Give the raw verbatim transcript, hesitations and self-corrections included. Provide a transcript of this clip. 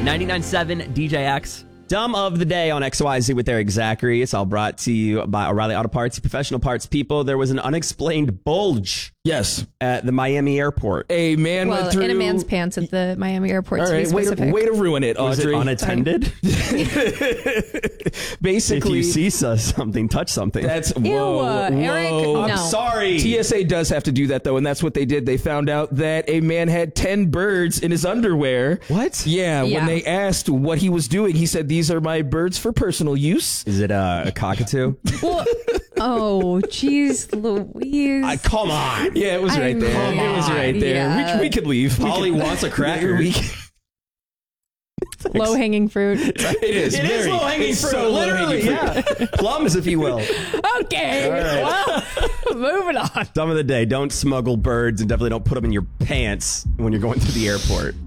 ninety-nine point seven D J X. Dumb of the day on X Y Z with Eric Zachary. It's all brought to you by O'Reilly Auto Parts, professional parts people. There was an unexplained bulge. Yes. At the Miami airport. A man well, went through... in a man's pants at the Miami airport, all to right, be way specific. to, way to ruin it, Audrey. Was it unattended? Basically... If you see something, touch something. That's... Ew, Whoa, uh, Eric, whoa. I'm no. sorry. T S A does have to do that, though, and that's what they did. They found out that a man had ten birds in his underwear. What? Yeah, Yeah. when they asked what he was doing, he said, these are my birds for personal use. Is it uh, a cockatoo? Well, oh, jeez, Louise. I, come on. Yeah, it was I right there. mean, It was right there. yeah. We, we could leave. We Polly could- wants a cracker. We- Low hanging fruit. it is. It very, is low-hanging it's fruit. so Literally, low-hanging fruit. yeah. Plums, if you will. Okay, well, moving on. Dumb of the day. Don't smuggle birds and definitely don't put them in your pants when you're going to the airport.